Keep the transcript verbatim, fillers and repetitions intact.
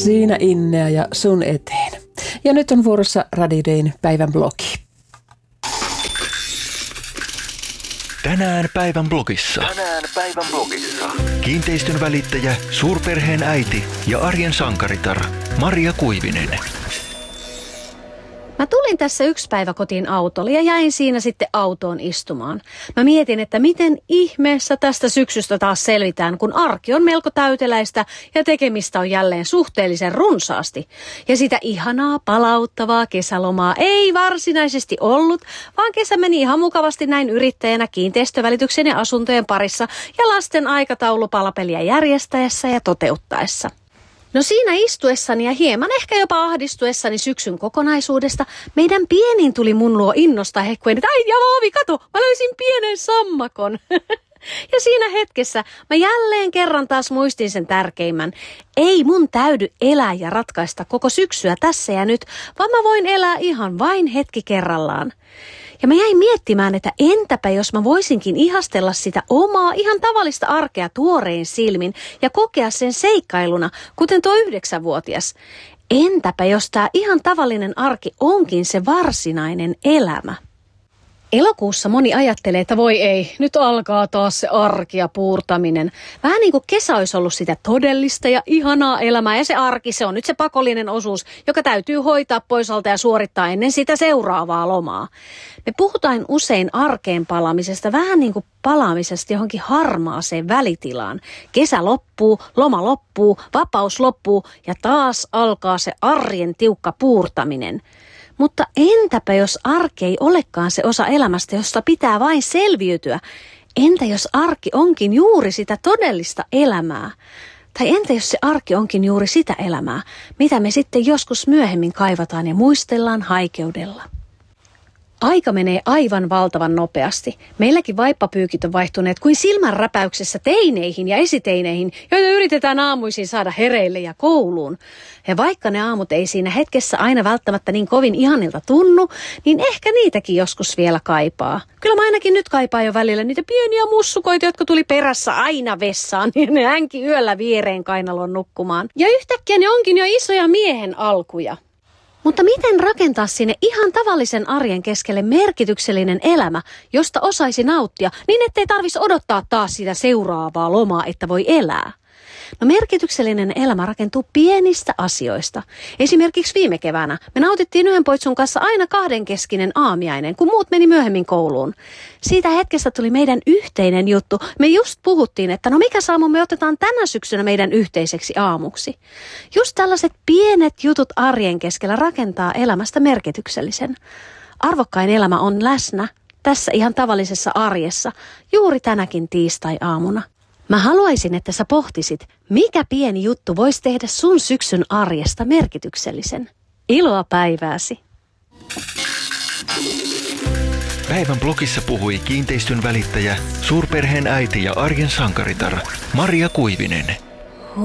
Siinä Innea ja sun eteen. Ja nyt on vuorossa Radidayn päivän blogi. Tänään päivän blogissa. Tänään päivän blogissa. Kiinteistön välittäjä, suurperheen äiti ja arjen sankaritar Maria Kuivinen. Mä tulin tässä yksi päivä kotiin autolla ja jäin siinä sitten autoon istumaan. Mä mietin, että miten ihmeessä tästä syksystä taas selvitään, kun arki on melko täyteläistä ja tekemistä on jälleen suhteellisen runsaasti. Ja sitä ihanaa, palauttavaa kesälomaa ei varsinaisesti ollut, vaan kesä meni ihan mukavasti näin yrittäjänä kiinteistövälityksen ja asuntojen parissa ja lasten aikataulupalapeliä järjestäessä ja toteuttaessa. No siinä istuessani ja hieman ehkä jopa ahdistuessani syksyn kokonaisuudesta, meidän pienin tuli mun luo innosta hehkuen, että ai ja Voovi, kato, mä löysin pienen sammakon. Ja siinä hetkessä mä jälleen kerran taas muistin sen tärkeimmän. Ei mun täydy elää ja ratkaista koko syksyä tässä ja nyt, vaan mä voin elää ihan vain hetki kerrallaan. Ja mä jäin miettimään, että entäpä jos mä voisinkin ihastella sitä omaa ihan tavallista arkea tuorein silmin ja kokea sen seikkailuna, kuten tuo yhdeksänvuotias. Entäpä jos tää ihan tavallinen arki onkin se varsinainen elämä? Elokuussa moni ajattelee, että voi ei, nyt alkaa taas se arki ja puurtaminen. Vähän niin kuin kesä olisi ollut sitä todellista ja ihanaa elämää ja se arki, se on nyt se pakollinen osuus, joka täytyy hoitaa pois alta ja suorittaa ennen sitä seuraavaa lomaa. Me puhutaan usein arkeen palaamisesta vähän niin kuin palaamisesta johonkin harmaaseen välitilaan. Kesä loppuu, loma loppuu, vapaus loppuu ja taas alkaa se arjen tiukka puurtaminen. Mutta entäpä jos arki ei olekaan se osa elämästä, josta pitää vain selviytyä? Entä jos arki onkin juuri sitä todellista elämää? Tai entä jos se arki onkin juuri sitä elämää, mitä me sitten joskus myöhemmin kaivataan ja muistellaan haikeudella? Aika menee aivan valtavan nopeasti. Meilläkin vaippapyykit on vaihtuneet kuin silmänräpäyksessä teineihin ja esiteineihin, joita yritetään aamuisin saada hereille ja kouluun. Ja vaikka ne aamut ei siinä hetkessä aina välttämättä niin kovin ihanilta tunnu, niin ehkä niitäkin joskus vielä kaipaa. Kyllä mä ainakin nyt kaipaan jo välillä niitä pieniä mussukoita, jotka tuli perässä aina vessaan, ja ne hänki yöllä viereen kainalon nukkumaan. Ja yhtäkkiä ne onkin jo isoja miehen alkuja. Mutta miten rakentaa sinne ihan tavallisen arjen keskelle merkityksellinen elämä, josta osaisi nauttia, niin ettei tarvitsisi odottaa taas sitä seuraavaa lomaa, että voi elää? No merkityksellinen elämä rakentuu pienistä asioista. Esimerkiksi viime keväänä me nautittiin yhden poitsun kanssa aina kahdenkeskinen aamiainen, kun muut meni myöhemmin kouluun. Siitä hetkestä tuli meidän yhteinen juttu. Me just puhuttiin, että no mikä aamu me otetaan tänä syksynä meidän yhteiseksi aamuksi. Just tällaiset pienet jutut arjen keskellä rakentaa elämästä merkityksellisen. Arvokkain elämä on läsnä tässä ihan tavallisessa arjessa juuri tänäkin tiistai-aamuna. Mä haluaisin, että sä pohtisit, mikä pieni juttu voisi tehdä sun syksyn arjesta merkityksellisen. Iloa päivääsi! Päivän blogissa puhui kiinteistön välittäjä, suurperheen äiti ja arjen sankaritar Maria Kuivinen.